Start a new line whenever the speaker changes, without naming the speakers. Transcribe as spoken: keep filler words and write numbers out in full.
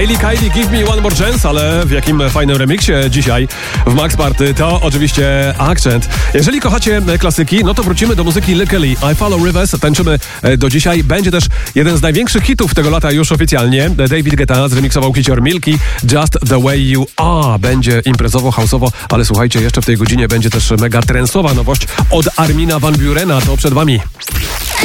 Kylie, Kylie, give me one more chance, ale w jakim fajnym remiksie dzisiaj w Max Party, to oczywiście Accent. Jeżeli kochacie klasyki, no to wrócimy do muzyki Lil Kelly. I Follow Rivers, tańczymy do dzisiaj. Będzie też jeden z największych hitów tego lata już oficjalnie. David Guetta zremiksował hicior Milky, Just the Way You Are. Będzie imprezowo, house'owo, ale słuchajcie, jeszcze w tej godzinie będzie też mega trensowa nowość od Armina van Burena. To przed wami.